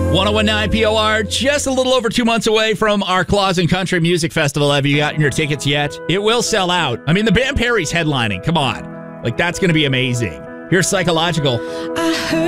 1019 POR, just a little over 2 months away from our Claus and Country Music Festival. Have you gotten your tickets yet? It will sell out. I mean, the band Perry's headlining. Come on. Like, that's going to be amazing. Here's Psychological. I heard